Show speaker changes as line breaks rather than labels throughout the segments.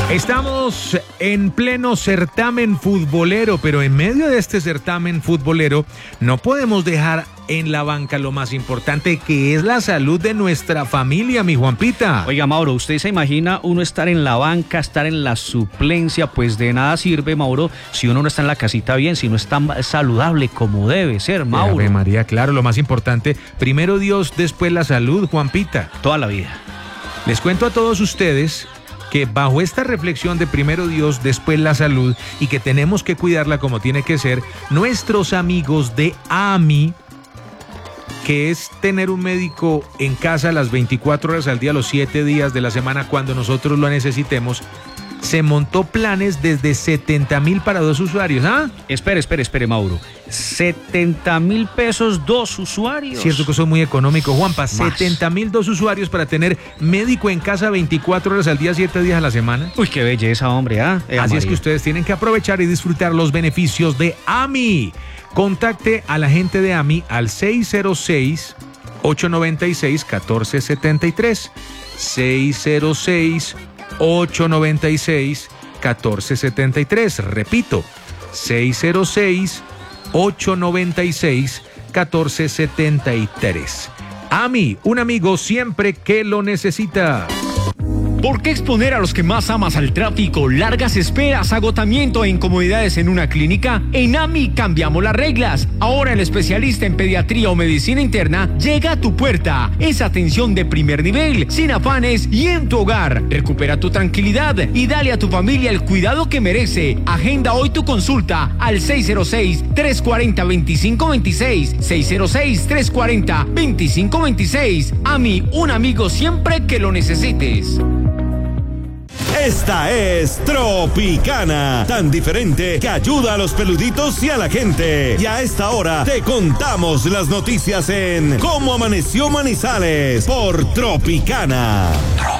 Estamos en pleno certamen futbolero, pero en medio de este certamen futbolero no podemos dejar en la banca lo más importante, que es la salud de nuestra familia, mi Juanpita.
Oiga, Mauro, ¿usted se imagina uno estar en la banca, estar en la suplencia? Pues de nada sirve, Mauro, si uno no está en la casita bien, si no está saludable como debe ser, Mauro.
Ave María, claro, lo más importante, primero Dios, después la salud, Juanpita.
Toda la vida.
Les cuento a todos ustedes que bajo esta reflexión de primero Dios, después la salud, y que tenemos que cuidarla como tiene que ser, nuestros amigos de AMI, que es tener un médico en casa las 24 horas al día, los 7 días de la semana cuando nosotros lo necesitemos, se montó planes desde 70,000 para 2 usuarios. ¿Ah?
Espere, Mauro. 70,000 pesos 2 usuarios.
Cierto que son muy económicos, Juanpa.
Más.
70,000 2 usuarios para tener médico en casa 24 horas al día, 7 días a la semana.
Uy, qué belleza, hombre.
Así es que ustedes tienen que aprovechar y disfrutar los beneficios de AMI. Contacte a la gente de AMI al 606-896-1473. 606-896-1473. Repito, 606-896-1473. AMI, un amigo siempre que lo necesita.
¿Por qué exponer a los que más amas al tráfico, largas esperas, agotamiento e incomodidades en una clínica? En AMI cambiamos las reglas. Ahora el especialista en pediatría o medicina interna llega a tu puerta. Es atención de primer nivel, sin afanes y en tu hogar. Recupera tu tranquilidad y dale a tu familia el cuidado que merece. Agenda hoy tu consulta al 606-340-2526. 606-340-2526. AMI, un amigo siempre que lo necesites.
Esta es Tropicana, tan diferente que ayuda a los peluditos y a la gente. Y a esta hora te contamos las noticias en Cómo Amaneció Manizales por Tropicana.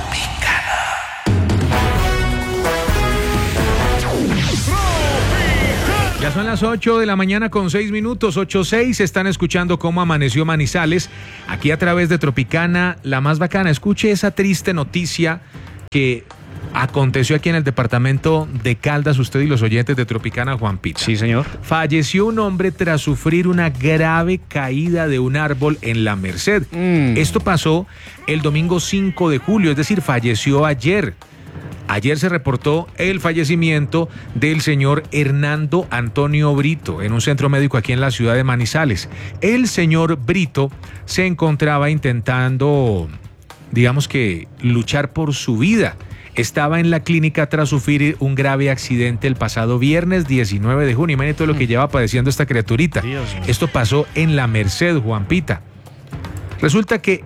Ya son las 8 de la mañana con 6 minutos, 8:06. Están escuchando Cómo Amaneció Manizales, aquí a través de Tropicana, la más bacana. Escuche esa triste noticia que aconteció aquí en el departamento de Caldas, usted y los oyentes de Tropicana, Juanpita.
Sí, señor.
Falleció un hombre tras sufrir una grave caída de un árbol en La Merced. Esto pasó el domingo 5 de julio, es decir, falleció ayer. Ayer se reportó el fallecimiento del señor Hernando Antonio Brito en un centro médico aquí en la ciudad de Manizales. El señor Brito se encontraba intentando, digamos que, luchar por su vida. Estaba en la clínica tras sufrir un grave accidente el pasado viernes 19 de junio. Imagínate todo lo que lleva padeciendo esta criaturita. Esto pasó en La Merced, Juanpita. Resulta que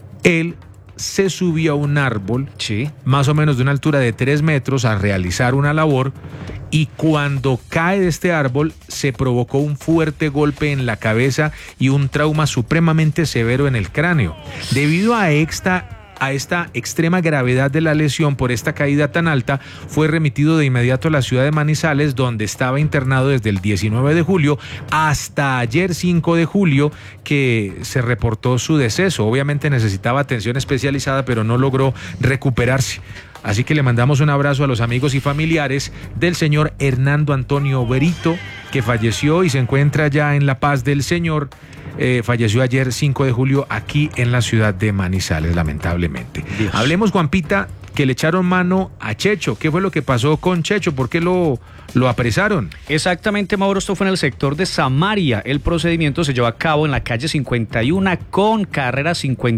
él se subió a un árbol,
sí,
más o menos de una altura de 3 metros, a realizar una labor, y cuando cae de este árbol se provocó un fuerte golpe en la cabeza y un trauma supremamente severo en el cráneo. Debido a esta extrema gravedad de la lesión por esta caída tan alta, fue remitido de inmediato a la ciudad de Manizales, donde estaba internado desde el 19 de julio hasta ayer 5 de julio, que se reportó su deceso. Obviamente necesitaba atención especializada, pero no logró recuperarse. Así que le mandamos un abrazo a los amigos y familiares del señor Hernando Antonio Brito, que falleció y se encuentra ya en la paz del Señor. Falleció ayer 5 de julio aquí en la ciudad de Manizales, lamentablemente. Dios. Hablemos, Juanpita, que le echaron mano a Checho. ¿Qué fue lo que pasó con Checho? ¿Por qué lo apresaron?
Exactamente, Mauro, esto fue en el sector de Samaria. El procedimiento se llevó a cabo en la calle 51 con carrera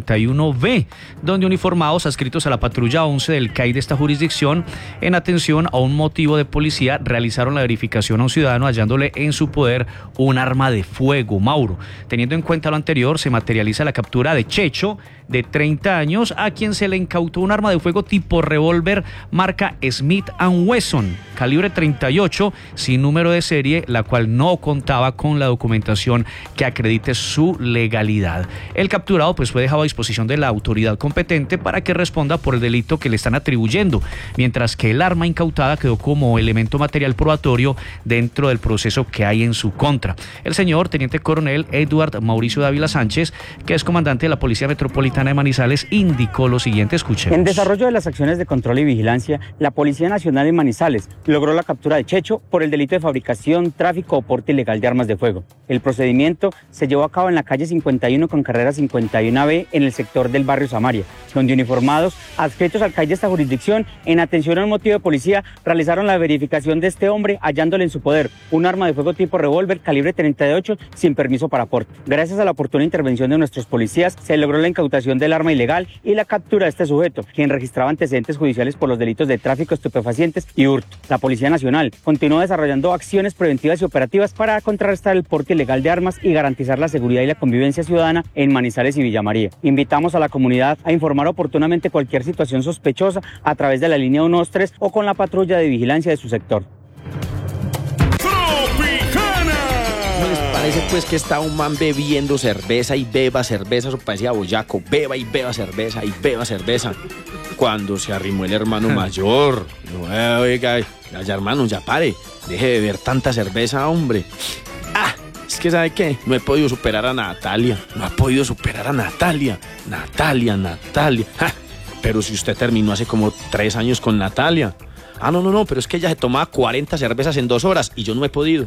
51B, donde uniformados adscritos a la patrulla 11 del CAI de esta jurisdicción, en atención a un motivo de policía, realizaron la verificación a un ciudadano hallándole en su poder un arma de fuego. Mauro, teniendo en cuenta lo anterior, se materializa la captura de Checho, de 30 años, a quien se le incautó un arma de fuego tipo revólver marca Smith & Wesson, calibre 38, sin número de serie, la cual no contaba con la documentación que acredite su legalidad. El capturado pues fue dejado a disposición de la autoridad competente para que responda por el delito que le están atribuyendo, mientras que el arma incautada quedó como elemento material probatorio dentro del proceso que hay en su contra. El señor teniente coronel Edward Mauricio Dávila Sánchez, que es comandante de la Policía Metropolitana de Manizales, indicó lo siguiente. Escuchemos.
En desarrollo de las acciones de control y vigilancia, la Policía Nacional en Manizales logró la captura de Checho por el delito de fabricación, tráfico o porte ilegal de armas de fuego. El procedimiento se llevó a cabo en la calle 51 con carrera 51B en el sector del barrio Samaria, donde uniformados adscritos al CAI de esta jurisdicción, en atención a un motivo de policía, realizaron la verificación de este hombre, hallándole en su poder un arma de fuego tipo revólver calibre 38 sin permiso para porte. Gracias a la oportuna intervención de nuestros policías, se logró la incautación del arma ilegal y la captura de este sujeto, quien registraba antecedentes judiciales por los delitos de tráfico de estupefacientes y hurto. La Policía Nacional continúa desarrollando acciones preventivas y operativas para contrarrestar el porte ilegal de armas y garantizar la seguridad y la convivencia ciudadana en Manizales y Villa María. Invitamos a la comunidad a informar oportunamente cualquier situación sospechosa a través de la línea 123 o con la patrulla de vigilancia de su sector.
¿No les parece pues que está un man bebiendo cerveza y beba cerveza? Eso parecía boyaco, beba y beba cerveza y beba cerveza. Cuando se arrimó el hermano mayor, no, oiga, ya hermano, ya pare, deje de beber tanta cerveza, hombre. Es que ¿sabe qué? No he podido superar a Natalia, Natalia. Pero si usted terminó hace como 3 años con Natalia. No, pero es que ella se tomaba 40 cervezas en 2 horas y yo no he podido.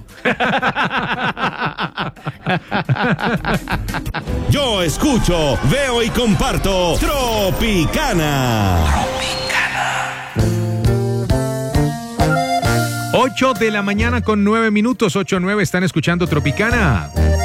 Yo escucho, veo y comparto Tropicana.
8 de la mañana con 9 minutos, 8-9, están escuchando Tropicana.